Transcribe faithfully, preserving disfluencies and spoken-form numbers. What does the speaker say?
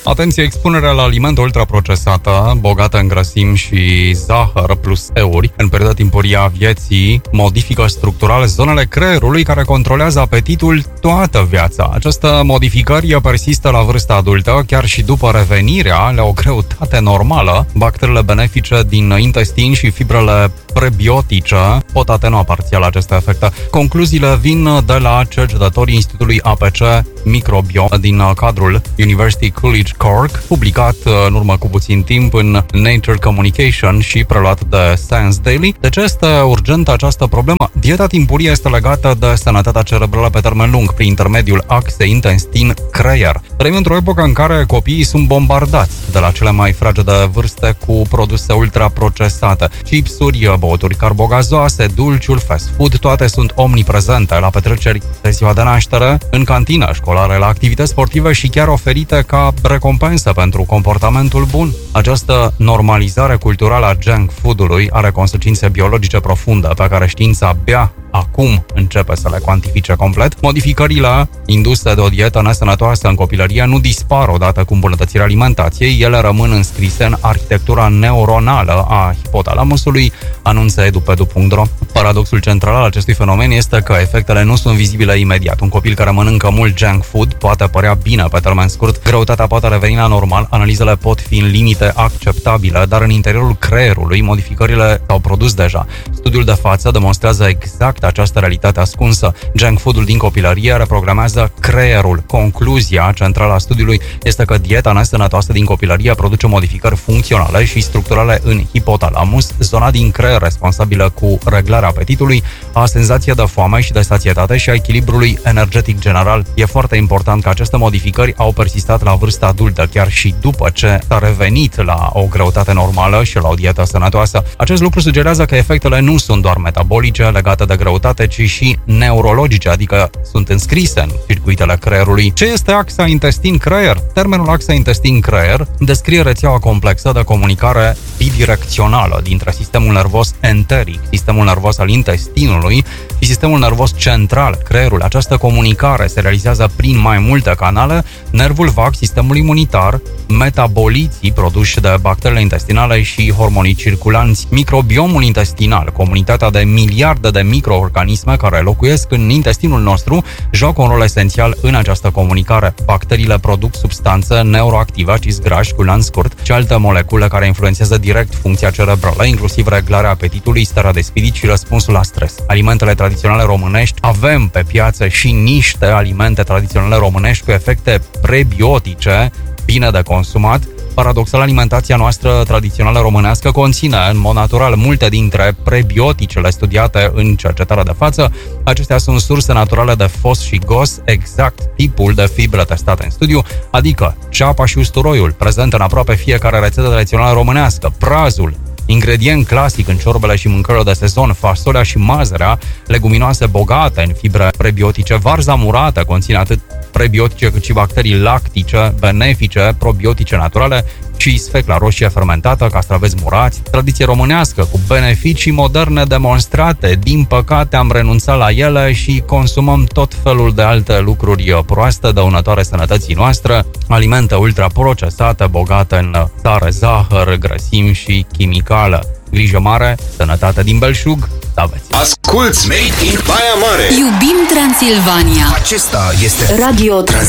Atenție, expunerea la alimente ultraprocesată, bogată în grăsimi și zahăr plus euri, în perioada timpurie a vieții, modifică structural zonele creierului care controlează apetitul toată viața. Această modificări persistă la vârsta adultă, chiar și după revenirea la o greutate normală. Bacteriile benefice din intestin și fibrele prebiotice pot atenua parțial aceste efecte. Concluziile vin de la cercetătorii Institutului A P C Microbiom din cadrul University College Cork, publicat în urmă cu puțin timp în Nature Communication și preluat de Science Daily. De ce este urgentă această problemă? Dieta timpurie este legată de sănătatea cerebrală pe termen lung, prin intermediul axei intestin-creier. Trăim într-o epocă în care copiii sunt bombardați de la cele mai fragede vârste cu produse ultraprocesate. Chipsuri, băuturi carbogazoase, dulciuri, fast food, toate sunt omniprezente la petreceri de ziua de naștere, în cantină școlare, la activități sportive și chiar oferite ca recompensă pentru comportamentul bun. Această normalizare culturală a junk food-ului are consecințe biologice profunde pe care știința abia acum începe să le cuantifice complet. Modificările induse de o dietă nesănătoasă în copilărie nu dispar odată cu îmbunătățirea alimentației, ele rămân înscrise în arhitectura neuronală a hipotalamusului, anunță edupedu punct ro. Paradoxul central al acestui fenomen este că efectele nu sunt vizibile imediat. Un copil care mănâncă mult junk food poate părea bine pe termen scurt, greutatea poate reveni la normal, analizele pot fi în limite acceptabile, dar în interiorul creierului modificările s-au produs deja. Studiul de față demonstrează exact această realitate ascunsă. Junk food-ul din copilărie reprogramează creierul. Concluzia centrală a studiului este că dieta nesănătoasă din copilărie produce modificări funcționale și structurale în hipotalamus, zona din creier responsabilă cu reglarea apetitului, a senzației de foame și de sațietate și a echilibrului energetic general. E foarte important că aceste modificări au persistat la vârsta adultă, chiar și după ce s-a revenit la o greutate normală și la o dietă sănătoasă. Acest lucru sugerează că efectele nu sunt doar metabolice legate de greutate, ci și neurologice, adică sunt înscrise în circuitele creierului. Ce este axa intestin-creier? Termenul axa intestin-creier descrie rețeaua complexă de comunicare bidirecțională dintre sistemul nervos enteric, sistemul nervos al intestinului și sistemul nervos central, creierul. Această comunicare se realizează prin mai multe canale: nervul vag, sistemul imunitar, metaboliții produși de bacteriile intestinale și hormonii circulanți. Microbiomul intestinal, comunitatea de miliarde de microorganisme care locuiesc în intestinul nostru, joacă un rol esențial în această comunicare. Bacteriile produc substanțe neuroactive, acizi grași cu lanț scurt și alte molecule care influențează direct funcția cerebrală, inclusiv reglarea apetitului, starea de spirit și răspunsul la stres. Alimentele tradiționale românești, avem pe piață și niște alimente tradiționale românești cu efecte prebiotice, bine de consumat. Paradoxal, alimentația noastră tradițională românească conține în mod natural multe dintre prebioticele studiate în cercetarea de față. Acestea sunt surse naturale de fos și gos, exact tipul de fibre testate în studiu, adică ceapa și usturoiul, prezent în aproape fiecare rețetă tradițională românească, prazul, ingredient clasic în ciorbele și mâncările de sezon, fasolea și mazărea, leguminoase bogate în fibre prebiotice, varza murată conține atât prebiotice cât și bacterii lactice, benefice, probiotice naturale, și sfecla roșie fermentată, castraveți murați, tradiție românească cu beneficii moderne demonstrate. Din păcate am renunțat la ele și consumăm tot felul de alte lucruri proaste, dăunătoare sănătății noastre, alimente ultraprocesate, bogate în sare, zahăr, grăsimi și chimicală. Grijă mare, sănătate din belșug, aveți. Asculți Made in Baia Mare. Iubim Transilvania. Acesta este Radio Transilvania.